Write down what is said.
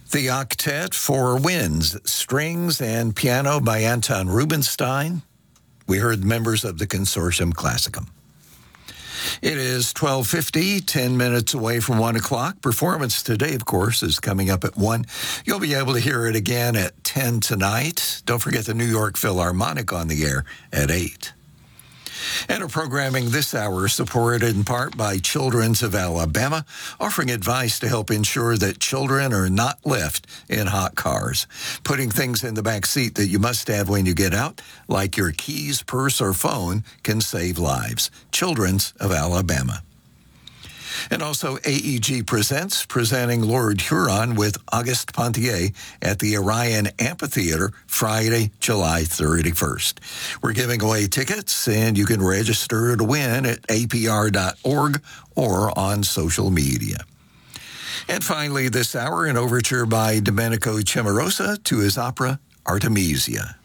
The Octet for Winds, Strings and Piano by Anton Rubinstein. We heard members of the Consortium Classicum. It is 12:50, 10 minutes away from 1 o'clock. Performance today, of course, is coming up at 1. You'll be able to hear it again at 10 tonight. Don't forget the New York Philharmonic on the air at 8. And our programming this hour is supported in part by Children's of Alabama, offering advice to help ensure that children are not left in hot cars. Putting things in the back seat that you must have when you get out, like your keys, purse, or phone, can save lives. Children's of Alabama. And also AEG Presents, presenting Lord Huron with Auguste Pontier at the Orion Amphitheater Friday, July 31st. We're giving away tickets, and you can register to win at apr.org or on social media. And finally this hour, an overture by Domenico Cimarosa to his opera Artemisia.